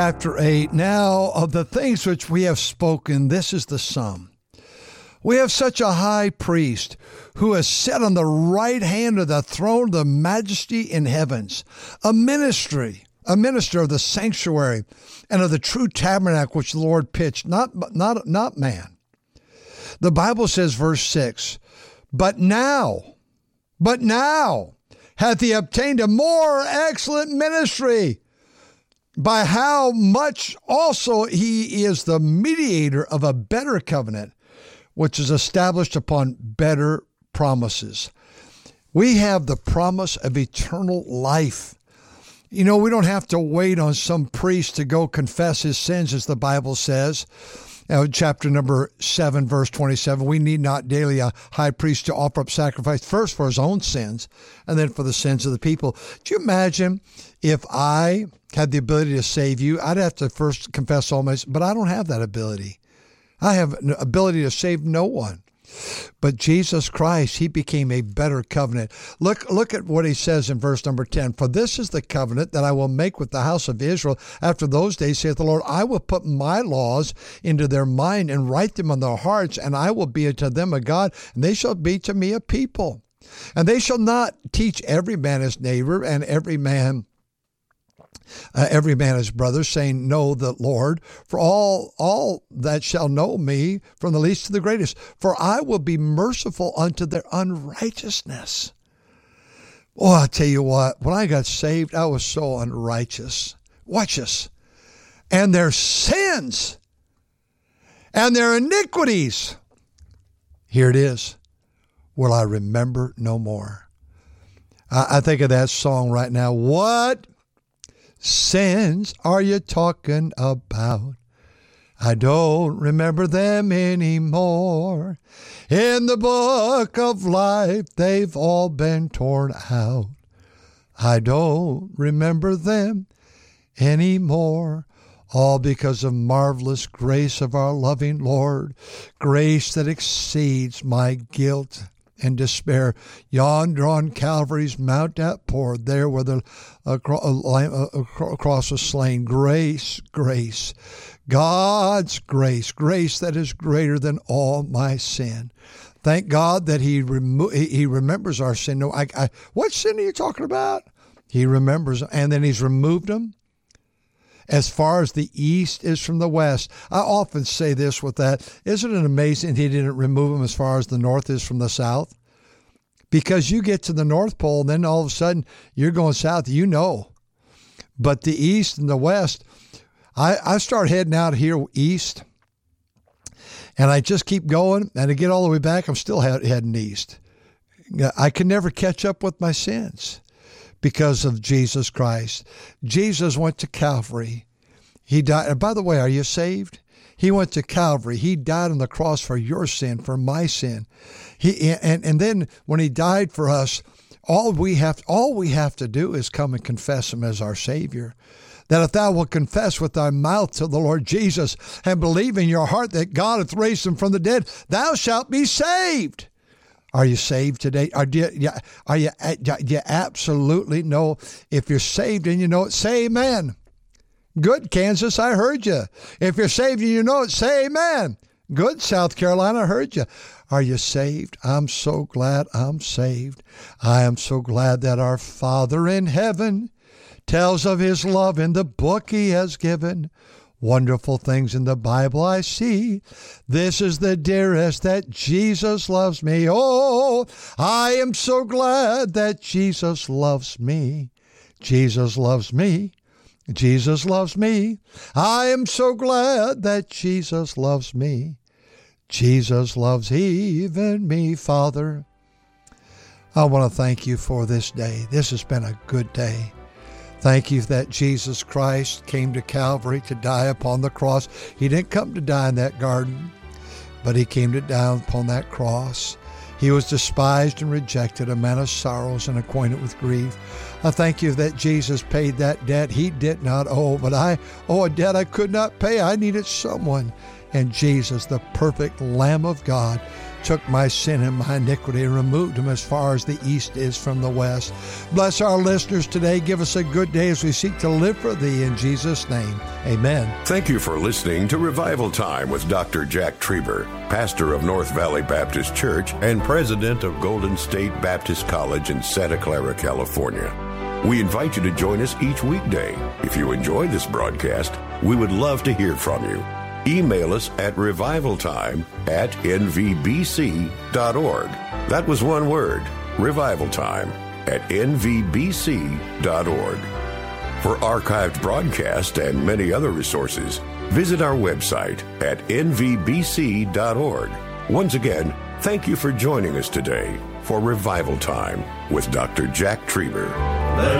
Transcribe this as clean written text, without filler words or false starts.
Chapter 8. Now, of the things which we have spoken, this is the sum. We have such a high priest who is set on the right hand of the throne of the majesty in heavens, a minister of the sanctuary and of the true tabernacle which the Lord pitched, not man. The Bible says, verse 6, But now hath he obtained a more excellent ministry, by how much also he is the mediator of a better covenant, which is established upon better promises. We have the promise of eternal life. You know, we don't have to wait on some priest to go confess his sins, as the Bible says. Chapter number 7, verse 27, we need not daily a high priest to offer up sacrifice first for his own sins and then for the sins of the people. Do you imagine if I had the ability to save you? I'd have to first confess all my sins, but I don't have that ability. I have an ability to save no one. But Jesus Christ, he became a better covenant. Look at what he says in verse number 10. For this is the covenant that I will make with the house of Israel after those days, saith the Lord. I will put my laws into their mind and write them on their hearts, and I will be unto them a God, and they shall be to me a people. And they shall not teach every man his neighbor and every man his brother, saying, Know the Lord, for all that shall know me, from the least to the greatest. For I will be merciful unto their unrighteousness. Oh, I'll tell you what, when I got saved, I was so unrighteous. Watch this. And their sins and their iniquities, here it is, will I remember no more. I think of that song right now. What sins are you talking about? I don't remember them anymore. In the book of life, they've all been torn out. I don't remember them anymore. All because of marvelous grace of our loving Lord, grace that exceeds my guilt and despair. Yonder on Calvary's mount that poured, there where the cross was slain. Grace, grace, God's grace, grace that is greater than all my sin. Thank God that He remembers our sin. No, what sin are you talking about? He remembers, and then He's removed them as far as the east is from the west. I often say this with that. Isn't it amazing He didn't remove them as far as the north is from the south? Because you get to the North Pole, and then all of a sudden you're going south, you know. But the east and the west, I start heading out here east, and I just keep going, and to get all the way back, I'm still heading east. I can never catch up with my sins because of Jesus Christ. Jesus went to Calvary. He died. And by the way, are you saved? He went to Calvary. He died on the cross for your sin, for my sin. And then when He died for us, all we have to do is come and confess Him as our Savior. That if thou wilt confess with thy mouth to the Lord Jesus and believe in your heart that God hath raised Him from the dead, thou shalt be saved. Are you saved today? Do you absolutely know? If you're saved and you know it, say amen. Good, Kansas, I heard you. If you're saved and you know it, say amen. Good, South Carolina, I heard you. Are you saved? I'm so glad I'm saved. I am so glad that our Father in heaven tells of His love in the book He has given. Wonderful things in the Bible I see. This is the dearest, that Jesus loves me. Oh, I am so glad that Jesus loves me. Jesus loves me. Jesus loves me. I am so glad that Jesus loves me. Jesus loves even me, Father. I want to thank You for this day. This has been a good day. Thank You that Jesus Christ came to Calvary to die upon the cross. He didn't come to die in that garden, but He came to die upon that cross. He was despised and rejected, a man of sorrows and acquainted with grief. I thank You that Jesus paid that debt He did not owe, but I owe a debt I could not pay. I needed someone. And Jesus, the perfect Lamb of God, took my sin and my iniquity and removed them as far as the east is from the west. Bless our listeners today. Give us a good day as we seek to live for Thee. In Jesus' name, amen. Thank you for listening to Revival Time with Dr. Jack Trieber, pastor of North Valley Baptist Church and president of Golden State Baptist College in Santa Clara, California. We invite you to join us each weekday. If you enjoy this broadcast, we would love to hear from you. Email us at revivaltime@nvbc.org. That was one word, revivaltime@nvbc.org. For archived broadcasts and many other resources, visit our website at nvbc.org. Once again, thank you for joining us today for Revival Time with Dr. Jack Trieber.